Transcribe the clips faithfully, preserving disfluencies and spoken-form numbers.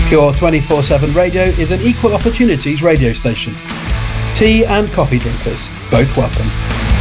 Pure twenty-four seven Radio is an equal opportunities radio station. Tea and coffee drinkers, both welcome.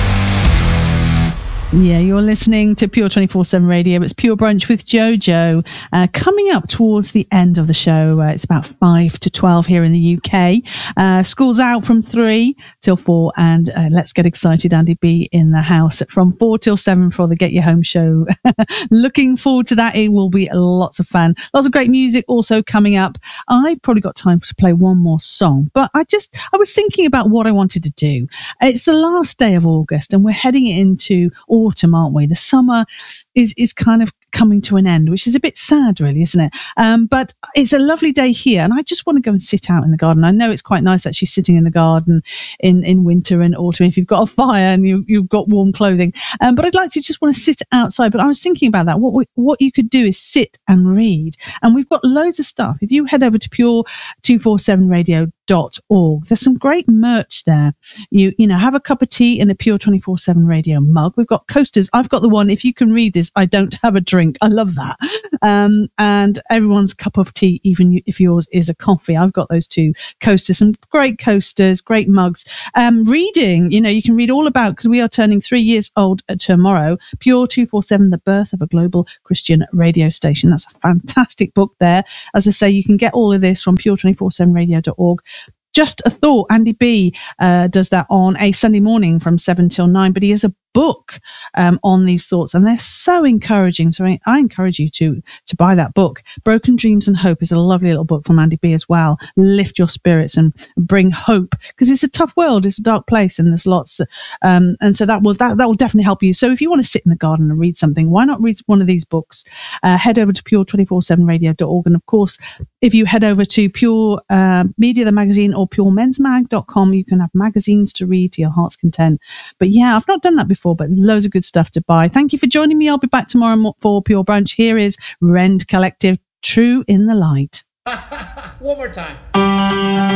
Yeah, you're listening to Pure twenty-four seven Radio. It's Pure Brunch with Jojo. Uh, coming up towards the end of the show, uh, it's about five to twelve here in the U K. Uh, school's out from three till four, and uh, let's get excited. Andy B in the house from four till seven for the Get Your Home show. Looking forward to that. It will be lots of fun. Lots of great music also coming up. I've probably got time to play one more song, but I just, I was thinking about what I wanted to do. It's the last day of August, and we're heading into autumn, aren't we? The summer is is kind of coming to an end, which is a bit sad, really, isn't it? Um, but it's a lovely day here, and I just want to go and sit out in the garden. I know it's quite nice actually sitting in the garden in, in winter and autumn if you've got a fire and you, you've got warm clothing. Um, but I'd like to just want to sit outside. But I was thinking about that. What we, what you could do is sit and read, and we've got loads of stuff. If you head over to pure two forty-seven radio dot org, there's some great merch there. You you know, have a cup of tea in a Pure twenty-four seven Radio mug. We've got coasters. I've got the one, if you can read this, I don't have a drink. I love that. Um, and everyone's cup of tea, even if yours is a coffee. I've got those two coasters, some great coasters, great mugs. Um, reading, you know, you can read all about, because we are turning three years old tomorrow, Pure two forty-seven, The Birth of a Global Christian Radio Station. That's a fantastic book there. As I say, you can get all of this from pure two forty-seven radio dot org. Just a thought, Andy B uh, does that on a Sunday morning from seven till nine, but he has a book um, on these thoughts, and they're so encouraging. So I, I encourage you to to buy that book. Broken Dreams and Hope is a lovely little book from Andy B as well. Lift your spirits and bring hope, because it's a tough world, it's a dark place, and there's lots. Um, and so that will that, that will definitely help you. So if you want to sit in the garden and read something, why not read one of these books? Uh, head over to pure two forty-seven radio dot org, and of course, if you head over to Pure uh, Media, the magazine, or pure mens mag dot com, you can have magazines to read to your heart's content. But yeah, I've not done that before, but loads of good stuff to buy. Thank you for joining me. I'll be back tomorrow for Pure Brunch. Here is Rend Collective, True in the Light. One more time.